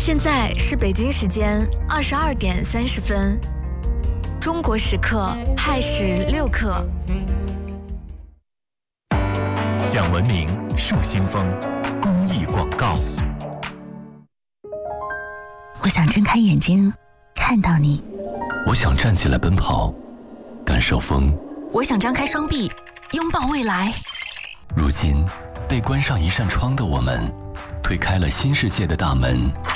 现在是北京时间22:30，中国时刻亥时6刻。 讲文明树新风，公益广告。 我想睁开眼睛看到你， 我想站起来奔跑，感受风。 我想张开双臂拥抱未来。 如今被关上一扇窗的我们，推开了新世界的大门。